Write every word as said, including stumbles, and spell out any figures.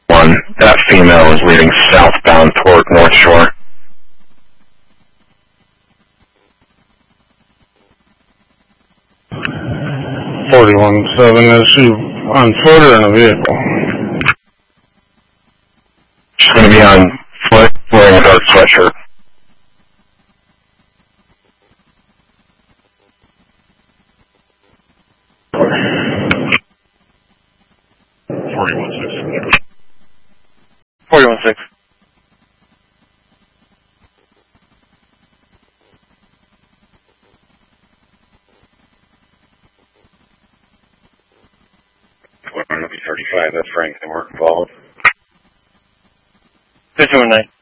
one. That female is leading southbound toward North Shore. forty-one seven, is she on foot or in a vehicle? She's going to be on foot wearing a dark sweatshirt. forty-one six. forty-one six. thirty-five, that's Frank, they weren't involved. fifty-one nine.